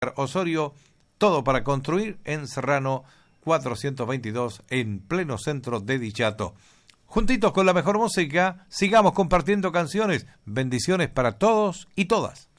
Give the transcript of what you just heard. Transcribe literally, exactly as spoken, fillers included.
Osorio, todo para construir en Serrano cuatrocientos veintidós, en pleno centro de Dichato. Juntitos con la mejor música, sigamos compartiendo canciones. Bendiciones para todos y todas.